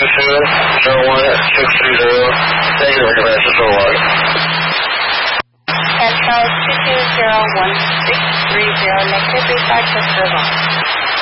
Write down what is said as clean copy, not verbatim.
Thank you, Recommend 601. Central 2201630, negative 35 just